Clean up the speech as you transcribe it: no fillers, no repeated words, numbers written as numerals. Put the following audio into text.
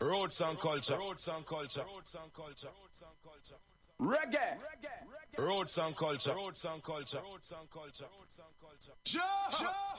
Roots and culture. Roots and culture. Roots and culture. Reggae. Roots and culture. Roots and culture. Roots and culture.